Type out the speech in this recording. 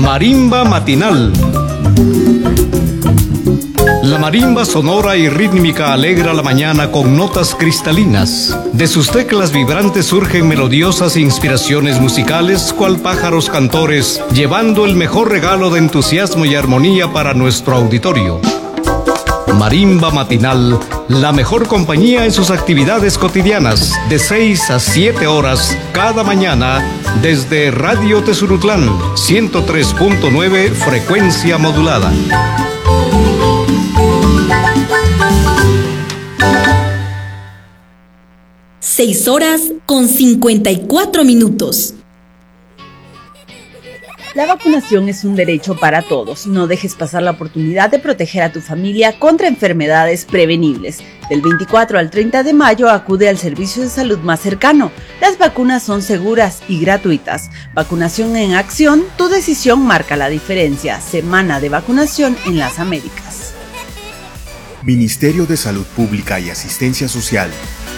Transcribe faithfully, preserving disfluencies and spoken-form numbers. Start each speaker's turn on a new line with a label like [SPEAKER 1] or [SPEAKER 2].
[SPEAKER 1] Marimba matinal. La marimba sonora y rítmica alegra la mañana con notas cristalinas. De sus teclas vibrantes surgen melodiosas inspiraciones musicales, cual pájaros cantores, llevando el mejor regalo de entusiasmo y armonía para nuestro auditorio. Marimba matinal, la mejor compañía en sus actividades cotidianas, de seis a siete horas cada mañana, desde Radio Tezurutlán, ciento tres punto nueve frecuencia modulada.
[SPEAKER 2] Seis horas con cincuenta y cuatro minutos.
[SPEAKER 3] La vacunación es un derecho para todos. No dejes pasar la oportunidad de proteger a tu familia contra enfermedades prevenibles. Del veinticuatro al treinta de mayo acude al servicio de salud más cercano. Las vacunas son seguras y gratuitas. Vacunación en acción, tu decisión marca la diferencia. Semana de vacunación en las Américas.
[SPEAKER 4] Ministerio de Salud Pública y Asistencia Social.